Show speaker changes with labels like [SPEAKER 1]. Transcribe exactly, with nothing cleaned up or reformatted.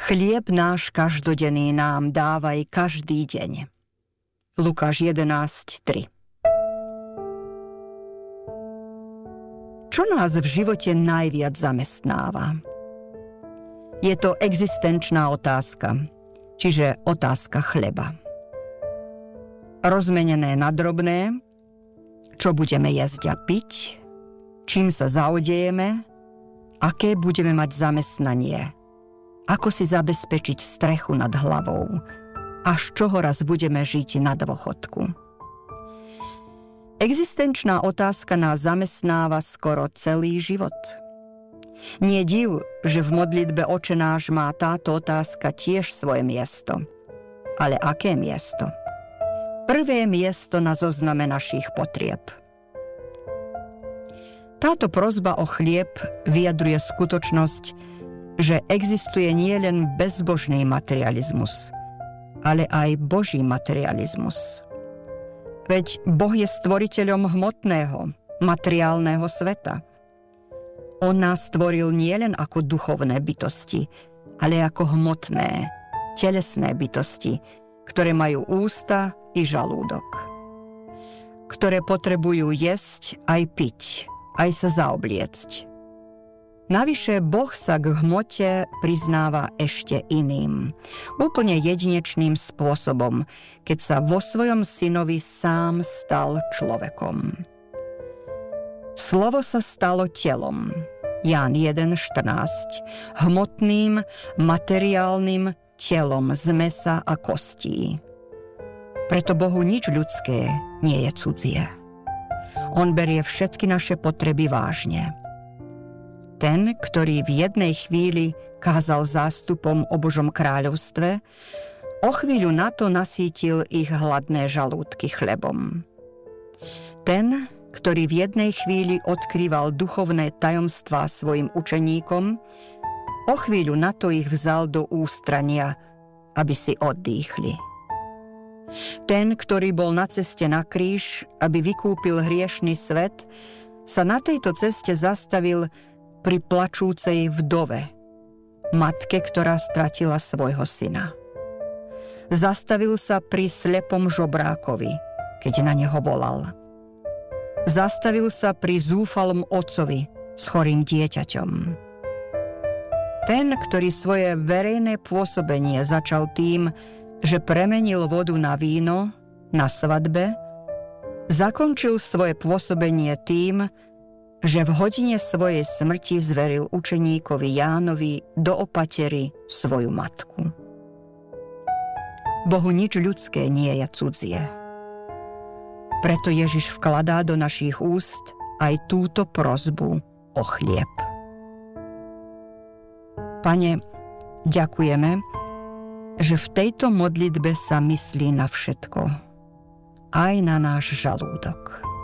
[SPEAKER 1] Chlieb náš každodenný nám dávaj každý deň. Lukáš jedenásť tri. Čo nás v živote najviac zamestnáva? Je to existenčná otázka, čiže otázka chleba. Rozmenené na drobné, čo budeme jesť a piť, čím sa zaodejeme, aké budeme mať zamestnanie, ako si zabezpečiť strechu nad hlavou, až čoho raz budeme žiť na dôchodku. Existenčná otázka nás zamestnáva skoro celý život. Nie div, že v modlitbe Oče náš má táto otázka tiež svoje miesto. Ale aké miesto? Prvé miesto na zozname našich potrieb. Táto prosba o chlieb vyjadruje skutočnosť, že existuje nielen bezbožný materializmus, ale aj Boží materializmus. Veď Boh je stvoriteľom hmotného, materiálneho sveta. On nás stvoril nielen ako duchovné bytosti, ale ako hmotné, telesné bytosti, ktoré majú ústa i žalúdok, ktoré potrebujú jesť aj piť, aj sa zaobliecť. Navyše Boh sa k hmote priznáva ešte iným, úplne jedinečným spôsobom, keď sa vo svojom synovi sám stal človekom. Slovo sa stalo telom, Ján jeden štrnásť, hmotným, materiálnym telom z mesa a kostí. Preto Bohu nič ľudské nie je cudzie. On berie všetky naše potreby vážne. Ten, ktorý v jednej chvíli kázal zástupom o Božom kráľovstve, o chvíľu na to nasítil ich hladné žalúdky chlebom. Ten, ktorý v jednej chvíli odkrýval duchovné tajomstvá svojim učeníkom, o chvíľu na to ich vzal do ústrania, aby si oddýchli. Ten, ktorý bol na ceste na kríž, aby vykúpil hriešny svet, sa na tejto ceste zastavil pri plačúcej vdove, matke, ktorá stratila svojho syna. Zastavil sa pri slepom žobrákovi, keď na neho volal. Zastavil sa pri zúfalom otcovi s chorým dieťaťom. Ten, ktorý svoje verejné pôsobenie začal tým, že premenil vodu na víno na svadbe, zakončil svoje pôsobenie tým, že v hodine svojej smrti zveril učeníkovi Jánovi do opatery svoju matku. Bohu nič ľudské nie je cudzie. Preto Ježiš vkladá do našich úst aj túto prosbu o chlieb. Pane, ďakujeme, že v tejto modlitbe sa myslí na všetko, aj na náš žalúdok.